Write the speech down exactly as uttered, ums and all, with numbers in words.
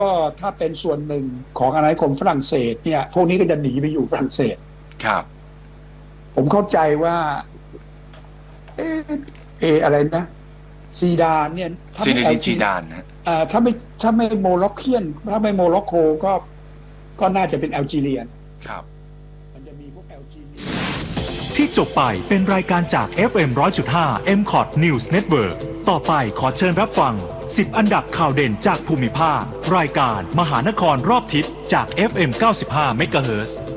ก็ถ้าเป็นส่วนหนึ่งของอาณานิคมฝรั่งเศสเนี่ยพวกนี้ก็จะหนีไปอยู่ฝรั่งเศสครับผมเข้าใจว่าเออเอออะไรนะซีดานเนี่ยถ้าซีไม่เนดินแอล จีซีดานนะอ่าถ้าไม่ถ้าไม่โมร็อกเคียนถ้าไม่โมร็อกโกก็ก็น่าจะเป็นแอลจีเรียนครับมันจะมีพวกแอลจีเรียที่จบไปเป็นรายการจาก เอฟ เอ็ม หนึ่งร้อยจุดห้า เอ็ม คอท News Network ต่อไปขอเชิญรับฟังสิบอันดับข่าวเด่นจากภูมิภาครายการมหานครรอบทิศจาก เอฟ เอ็ม เก้าสิบห้า เมกะเฮิรตซ์